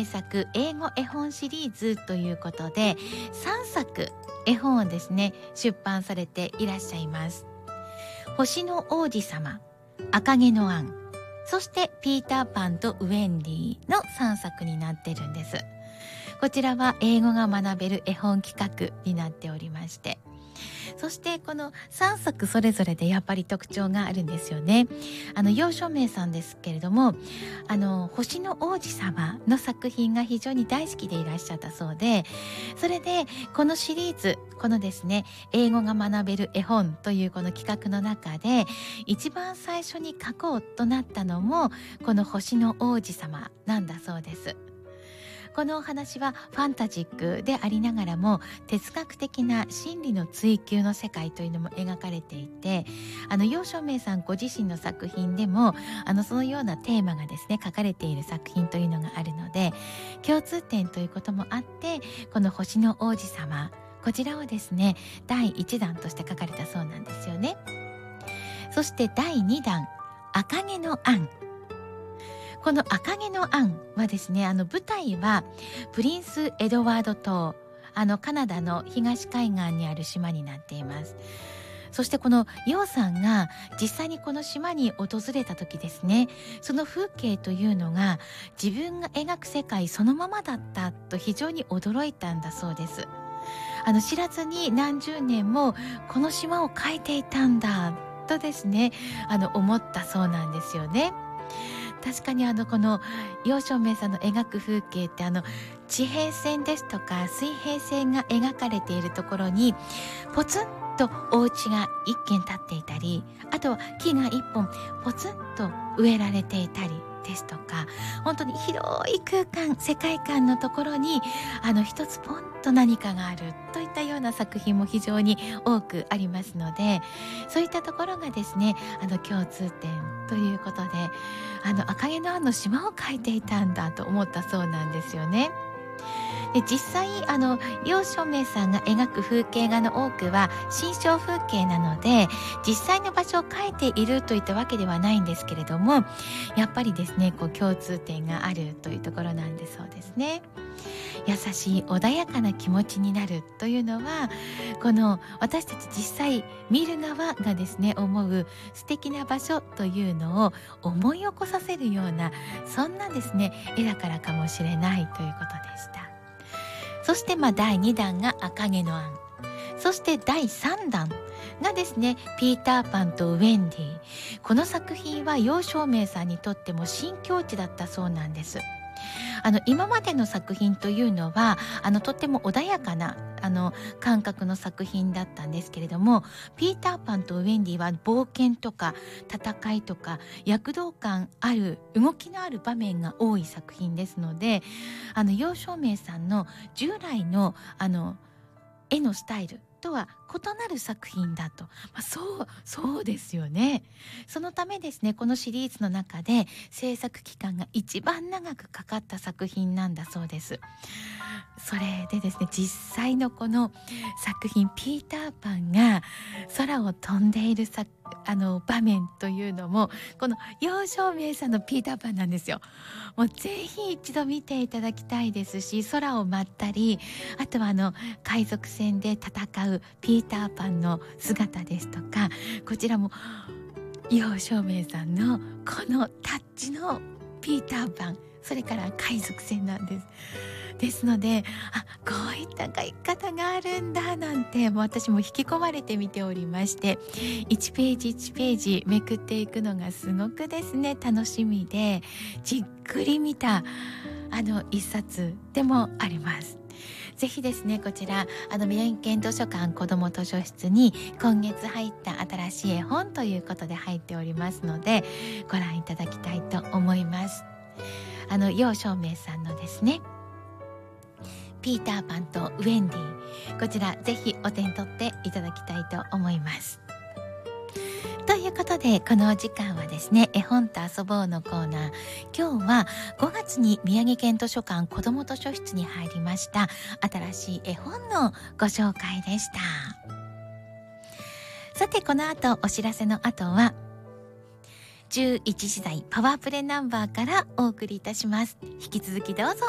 名作英語絵本シリーズということで3作絵本をですね出版されていらっしゃいます。星の王子様、赤毛のアン、そしてピーターパンとウェンディの3作になってるんです。こちらは英語が学べる絵本企画になっておりまして、そしてこの3作それぞれでやっぱり特徴があるんですよね。楊照明さんですけれども、星の王子様の作品が非常に大好きでいらっしゃったそうで、それでこのシリーズ、このですね英語が学べる絵本というこの企画の中で一番最初に書こうとなったのもこの星の王子様なんだそうです。このお話はファンタジックでありながらも哲学的な真理の追求の世界というのも描かれていて、楊照明さんご自身の作品でもそのようなテーマがですね書かれている作品というのがあるので、共通点ということもあって、この星の王子様、こちらをですね第1弾として書かれたそうなんですよね。そして第2弾、赤毛のアン。この赤毛のアンはですね、舞台はプリンスエドワード島、カナダの東海岸にある島になっています。そしてこの楊さんが実際にこの島に訪れた時ですね、その風景というのが自分が描く世界そのままだったと非常に驚いたんだそうです。知らずに何十年もこの島を描いていたんだとですね、思ったそうなんですよね。確かにこの楊照明さんの描く風景って地平線ですとか水平線が描かれているところにポツンとお家が一軒建っていたり、あとは木が一本ポツンと植えられていたりですとか、本当に広い空間、世界観のところに一つポンと何かがあるといったような作品も非常に多くありますので、そういったところがですね共通点ということで、赤毛のアンの島を描いていたんだと思ったそうなんですよね。で実際楊照明さんが描く風景画の多くは心象風景なので、実際の場所を描いているといったわけではないんですけれども、やっぱりですね共通点があるというところなんでそうですね。優しい穏やかな気持ちになるというのは、この私たち実際見る側がですね思う素敵な場所というのを思い起こさせるような、そんなですね絵だからかもしれないということでした。そして第2弾が赤毛のアン、そして第3弾がですねピーターパンとウェンディ。この作品は楊照明さんにとっても新境地だったそうなんです。今までの作品というのはとっても穏やかな感覚の作品だったんですけれども、ピーターパンとウェンディは冒険とか戦いとか躍動感ある動きのある場面が多い作品ですので、楊照明さんの従来の絵のスタイルとは異なる作品だと、そうですよね。そのためですねこのシリーズの中で制作期間が一番長くかかった作品なんだそうです。それでですね実際のこの作品ピーターパンが空を飛んでいる場面というのもこの楊照明さんのピーターパンなんですよ。もうぜひ一度見ていただきたいですし、空を舞ったり、あとは海賊船で戦うピーターパンの姿ですとか、こちらも楊照明さんのこのタッチのピーターパン、それから海賊船なんです。ですのでこういった描き方があるんだなんて、もう私も引き込まれて見ておりまして、1ページ1ページめくっていくのがすごくですね楽しみで、じっくり見た一冊でもあります。ぜひですねこちら宮城県図書館子ども図書室に今月入った新しい絵本ということで入っておりますので、ご覧いただきたいと思います。楊照明さんのですねピーターパンとウェンディ、こちらぜひお手に取っていただきたいと思います。ということでこのお時間はですね絵本と遊ぼうのコーナー、今日は5月に宮城県図書館子ども図書室に入りました新しい絵本のご紹介でした。さてこの後お知らせの後は11時台パワープレナンバーからお送りいたします。引き続きどうぞ